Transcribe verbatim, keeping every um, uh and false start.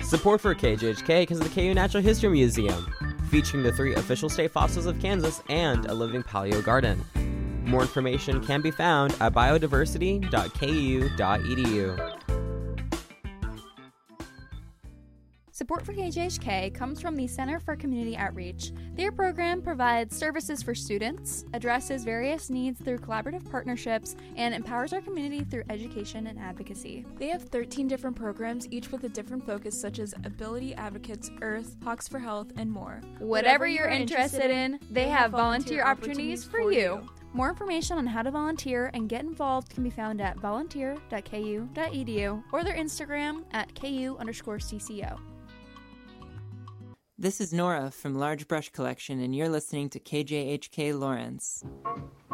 Support for K J H K because of the K U Natural History Museum, featuring the three official state fossils of Kansas and a living paleo garden. More information can be found at biodiversity dot k u dot e d u. Support for K J H K comes from the Center for Community Outreach. Their program provides services for students, addresses various needs through collaborative partnerships, and empowers our community through education and advocacy. They have thirteen different programs, each with a different focus, such as Ability Advocates, Earth, Hawks for Health, and more. Whatever you're interested in, they have volunteer opportunities for you. More information on how to volunteer and get involved can be found at volunteer dot k u dot e d u or their Instagram at ku underscore cco. This is Nora from Large Brush Collection, and you're listening to K J H K Lawrence.